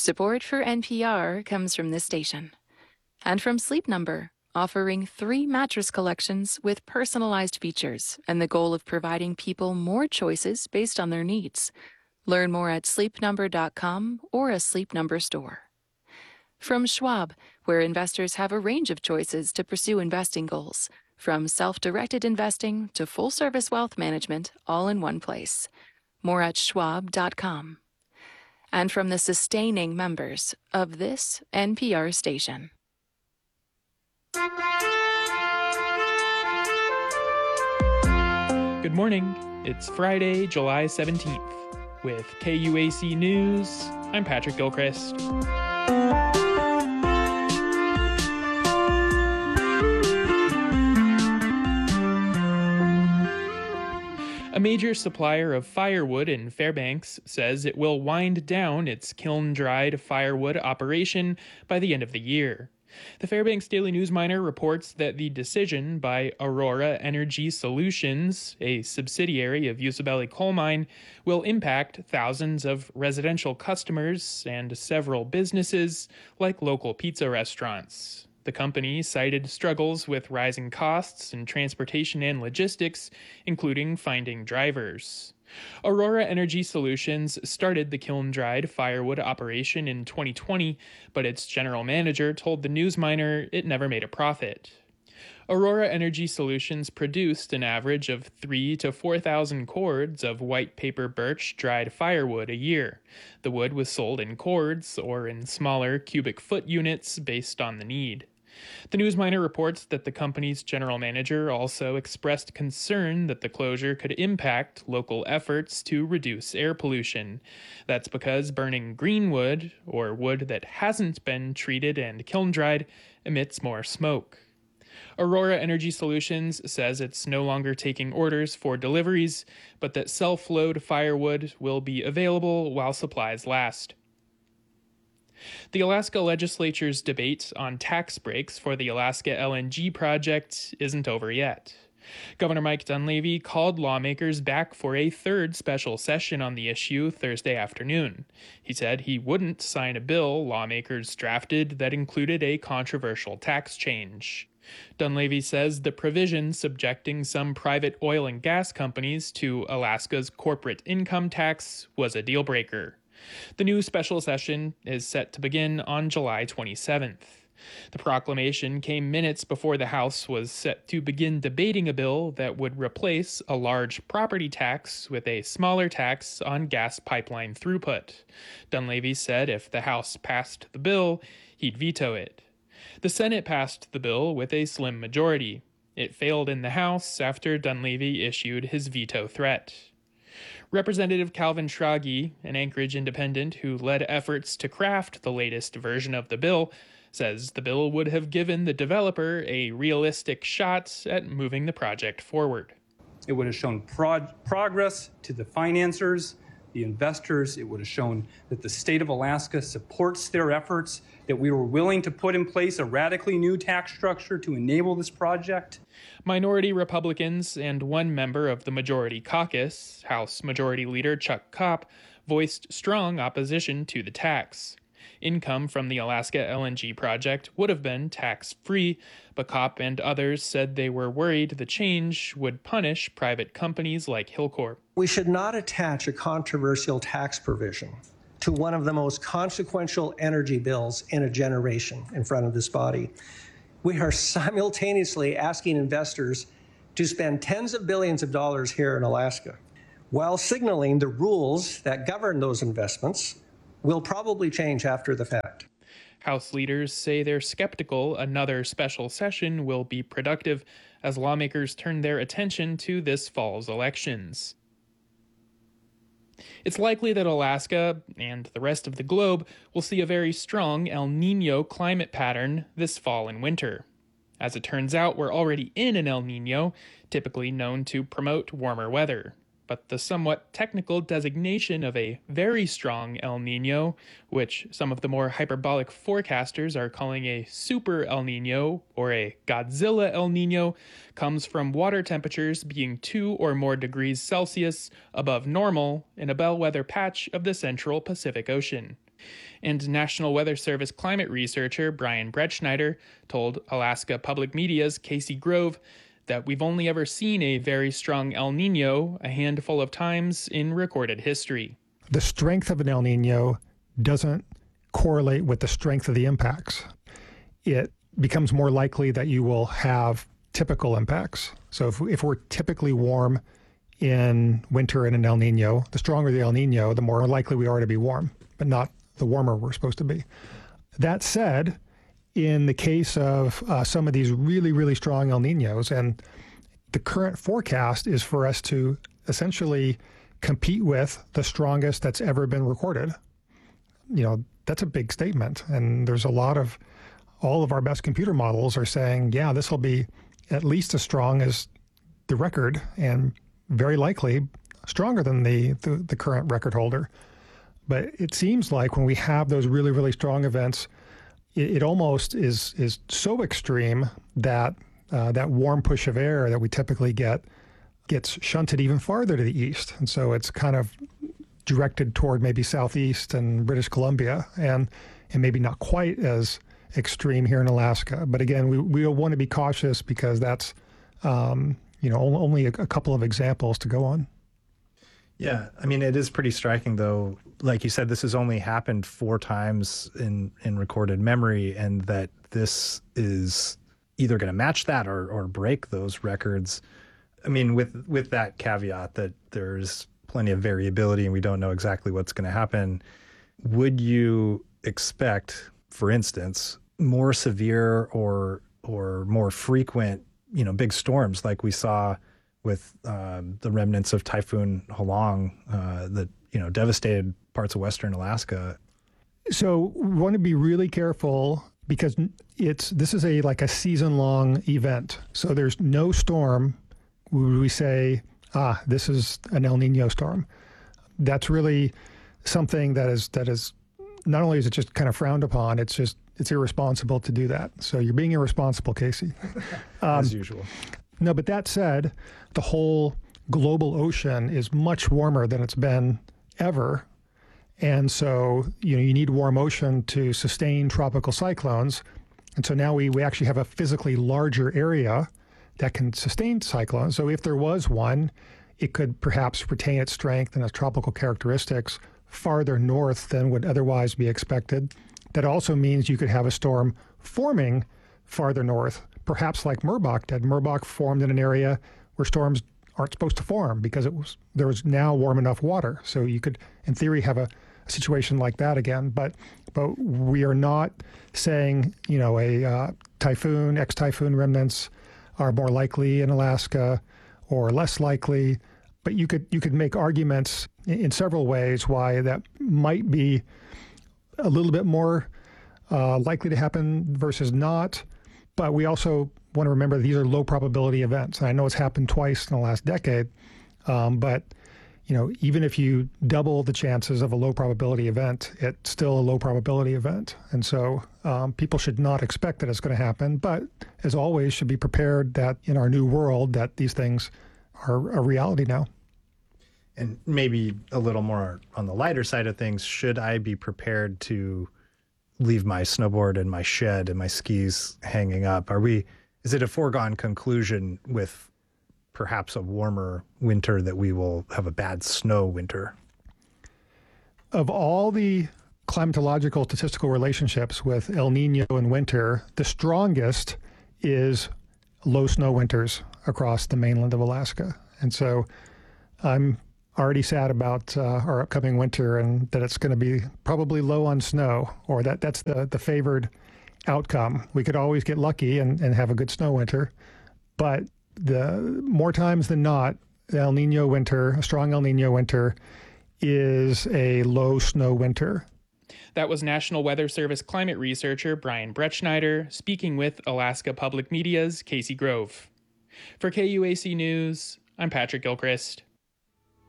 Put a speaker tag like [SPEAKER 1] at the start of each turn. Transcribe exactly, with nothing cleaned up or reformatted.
[SPEAKER 1] Support for N P R comes from this station and from Sleep Number, offering three mattress collections with personalized features and the goal of providing people more choices based on their needs. Learn more at sleep number dot com or a Sleep Number store. From Schwab, where investors have a range of choices to pursue investing goals, from self-directed investing to full-service wealth management, all in one place. More at schwab dot com. And from the sustaining members of this N P R station.
[SPEAKER 2] Good morning. It's Friday, July seventeenth. With K U A C News, I'm Patrick Gilchrist. A major supplier of firewood in Fairbanks says it will wind down its kiln-dried firewood operation by the end of the year. The Fairbanks Daily News Miner reports that the decision by Aurora Energy Solutions, a subsidiary of Usabelli Coal Mine, will impact thousands of residential customers and several businesses like local pizza restaurants. The company cited struggles with rising costs in transportation and logistics, including finding drivers. Aurora Energy Solutions started the kiln-dried firewood operation in twenty twenty, but its general manager told the News Miner it never made a profit. Aurora Energy Solutions produced an average of three to four thousand cords of white paper birch dried firewood a year. The wood was sold in cords or in smaller cubic foot units based on the need. The News Miner reports that the company's general manager also expressed concern that the closure could impact local efforts to reduce air pollution. That's because burning green wood, or wood that hasn't been treated and kiln-dried, emits more smoke. Aurora Energy Solutions says it's no longer taking orders for deliveries, but that self-load firewood will be available while supplies last. The Alaska legislature's debate on tax breaks for the Alaska L N G project isn't over yet. Governor Mike Dunleavy called lawmakers back for a third special session on the issue Thursday afternoon. He said he wouldn't sign a bill lawmakers drafted that included a controversial tax change. Dunleavy says the provision subjecting some private oil and gas companies to Alaska's corporate income tax was a deal breaker. The new special session is set to begin on July twenty-seventh. The proclamation came minutes before the House was set to begin debating a bill that would replace a large property tax with a smaller tax on gas pipeline throughput. Dunleavy said if the House passed the bill, he'd veto it. The Senate passed the bill with a slim majority. It failed in the House after Dunleavy issued his veto threat. Representative Calvin Schrage, an Anchorage independent who led efforts to craft the latest version of the bill, says the bill would have given the developer a realistic shot at moving the project forward.
[SPEAKER 3] It would have shown prog- progress to the financiers, the investors. It would have shown that the state of Alaska supports their efforts, that we were willing to put in place a radically new tax structure to enable this project.
[SPEAKER 2] Minority Republicans and one member of the Majority Caucus, House Majority Leader Chuck Kopp, voiced strong opposition to the tax. Income from the Alaska L N G project would have been tax-free, but Kopp and others said they were worried the change would punish private companies like Hilcorp.
[SPEAKER 4] We should not attach a controversial tax provision to one of the most consequential energy bills in a generation in front of this body. We are simultaneously asking investors to spend tens of billions of dollars here in Alaska, while signaling the rules that govern those investments will probably change after the fact.
[SPEAKER 2] House leaders say they're skeptical another special session will be productive as lawmakers turn their attention to this fall's elections. It's likely that Alaska and the rest of the globe will see a very strong El Niño climate pattern this fall and winter. As it turns out, we're already in an El Niño, typically known to promote warmer weather. But the somewhat technical designation of a very strong El Niño, which some of the more hyperbolic forecasters are calling a super El Niño or a Godzilla El Niño, comes from water temperatures being two or more degrees Celsius above normal in a bellwether patch of the central Pacific Ocean. And National Weather Service climate researcher Brian Bretschneider told Alaska Public Media's Casey Grove that we've only ever seen a very strong El Nino a handful of times in recorded history.
[SPEAKER 5] The strength of an El Nino doesn't correlate with the strength of the impacts. It becomes more likely that you will have typical impacts. So if, if we're typically warm in winter in an El Nino, the stronger the El Nino, the more likely we are to be warm, but not the warmer we're supposed to be. That said, in the case of uh, some of these really, really strong El Ninos, and the current forecast is for us to essentially compete with the strongest that's ever been recorded. You know, that's a big statement. And there's a lot of, all of our best computer models are saying, yeah, this will be at least as strong as the record and very likely stronger than the, the, the current record holder. But it seems like when we have those really, really strong events, it, it almost is is so extreme that uh, that warm push of air that we typically get gets shunted even farther to the east. And so it's kind of directed toward maybe southeast and British Columbia, and, and maybe not quite as extreme here in Alaska. But again, we, we want to be cautious because that's um, you know only a, a couple of examples to go on.
[SPEAKER 6] Yeah, I mean, it is pretty striking, though. Like you said, this has only happened four times in, in recorded memory, and that this is either going to match that or, or break those records. I mean, with with that caveat that there's plenty of variability and we don't know exactly what's going to happen, would you expect, for instance, more severe or or more frequent, you know, big storms like we saw with um, the remnants of Typhoon Halong uh, that, you know, devastated parts of western Alaska?
[SPEAKER 5] So we want to be really careful because it's this is a like a season-long event. So there's no storm would we say, ah, this is an El Nino storm. That's really something that is that is not only is it just kind of frowned upon, it's just it's irresponsible to do that. So you're being irresponsible, Casey. Um,
[SPEAKER 6] As usual.
[SPEAKER 5] No, but that said, the whole global ocean is much warmer than it's been ever. And so, you know, you need warm ocean to sustain tropical cyclones. And so now we, we actually have a physically larger area that can sustain cyclones. So if there was one, it could perhaps retain its strength and its tropical characteristics farther north than would otherwise be expected. That also means you could have a storm forming farther north, perhaps like Merbok did. Merbok formed in an area where storms aren't supposed to form because it was there was now warm enough water. So you could, in theory, have a, a situation like that again. But but we are not saying, you know, a uh, typhoon, ex-typhoon remnants are more likely in Alaska or less likely. But you could you could make arguments in, in several ways why that might be a little bit more uh, likely to happen versus not. But we also want to remember that these are low probability events. And I know it's happened twice in the last decade, um, but you know, even if you double the chances of a low probability event, it's still a low probability event. And so um, people should not expect that it's going to happen, but as always, should be prepared that in our new world that these things are a reality now.
[SPEAKER 6] And maybe a little more on the lighter side of things, should I be prepared to leave my snowboard in my shed and my skis hanging up? Are we, is it a foregone conclusion with perhaps a warmer winter that we will have a bad snow winter?
[SPEAKER 5] Of all the climatological statistical relationships with El Nino and winter, the strongest is low snow winters across the mainland of Alaska. And so I'm already sad about uh, our upcoming winter and that it's going to be probably low on snow, or that that's the, the favored outcome. We could always get lucky and, and have a good snow winter, but the more times than not, the El Nino winter, a strong El Nino winter, is a low snow winter.
[SPEAKER 2] That was National Weather Service climate researcher Brian Bretschneider speaking with Alaska Public Media's Casey Grove. For K U A C News, I'm Patrick Gilchrist.